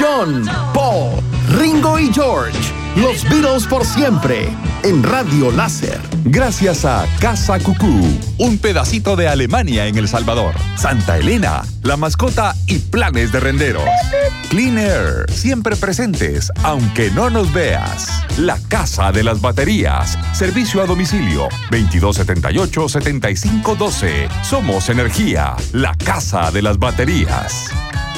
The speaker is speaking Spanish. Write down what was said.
con Paul, Ringo y George. Los Beatles por siempre, en Radio Láser. Gracias a Casa Cucú, un pedacito de Alemania en El Salvador. Santa Elena, la mascota y planes de renderos. Clean Air, siempre presentes, aunque no nos veas. La Casa de las Baterías, servicio a domicilio, 2278-7512. Somos Energía, la Casa de las Baterías.